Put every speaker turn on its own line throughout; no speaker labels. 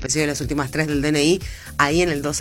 apellido y las últimas 3 del DNI, ahí en el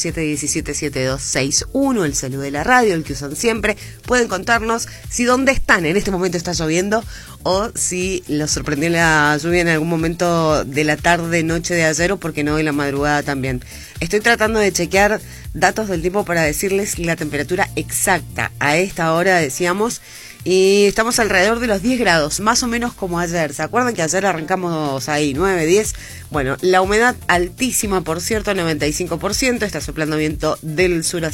261-717-7261, el saludo de la radio, el que usan siempre. Pueden contarnos si dónde están, en este momento está lloviendo, o si los sorprendió la lluvia en algún momento de la tarde, noche de ayer, o porque no, en la madrugada también. Estoy tratando de chequear datos del tiempo para decirles la temperatura exacta. A esta hora decíamos, y estamos alrededor de los 10 grados, más o menos como ayer. ¿Se acuerdan que ayer arrancamos ahí, 9, 10? Bueno, la humedad altísima, por cierto, 95%, está soplando viento del sur a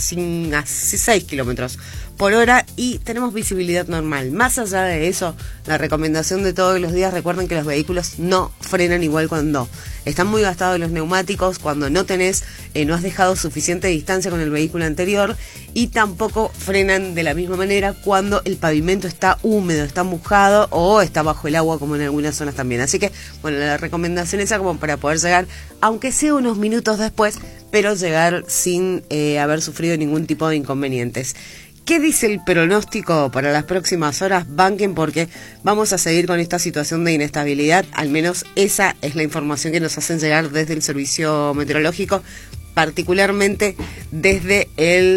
6 kilómetros por hora y tenemos visibilidad normal. Más allá de eso, la recomendación de todos los días, recuerden que los vehículos no frenan igual cuando están muy gastados los neumáticos, cuando no tenés, no has dejado suficiente distancia con el vehículo anterior, y tampoco frenan de la misma manera cuando el pavimento está húmedo, está mojado o está bajo el agua, como en algunas zonas también. Así que, bueno, la recomendación es como para poder llegar, aunque sea unos minutos después, pero llegar sin haber sufrido ningún tipo de inconvenientes. ¿Qué dice el pronóstico para las próximas horas? Banquen, porque vamos a seguir con esta situación de inestabilidad. Al menos esa es la información que nos hacen llegar desde el servicio meteorológico, particularmente desde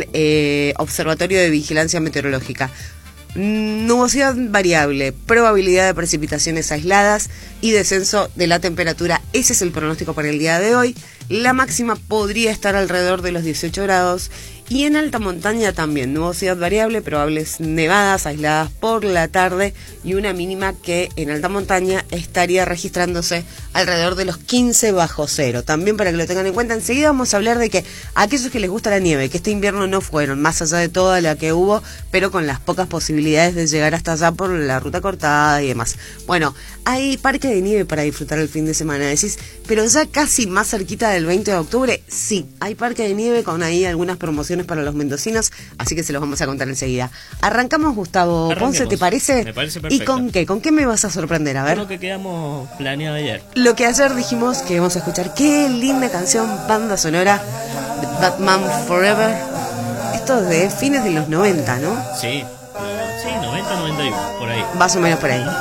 el Observatorio de Vigilancia Meteorológica. Nubosidad variable, probabilidad de precipitaciones aisladas y descenso de la temperatura. Ese es el pronóstico para el día de hoy. La máxima podría estar alrededor de los 18 grados. Y en alta montaña también, nubosidad variable, probables nevadas aisladas por la tarde y una mínima que en alta montaña estaría registrándose alrededor de los 15 bajo cero. También para que lo tengan en cuenta, enseguida vamos a hablar de que aquellos que les gusta la nieve, que este invierno no fueron, más allá de toda la que hubo, pero con las pocas posibilidades de llegar hasta allá por la ruta cortada y demás. Bueno, hay parque de nieve para disfrutar el fin de semana, decís, pero ya casi más cerquita del 20 de octubre, sí, hay parque de nieve con ahí algunas promociones para los mendocinos, así que se los vamos a contar enseguida. Arrancamos, Gustavo Ponce, ¿te parece?
Me parece perfecto.
¿Y con qué? ¿Con qué me vas a sorprender? A ver.
Lo que quedamos planeado ayer.
Lo que ayer dijimos que íbamos a escuchar. Qué linda canción, banda sonora de Batman Forever. Esto es de fines de los 90, ¿no?
Sí, 90, 91, por ahí.
Más o menos por ahí.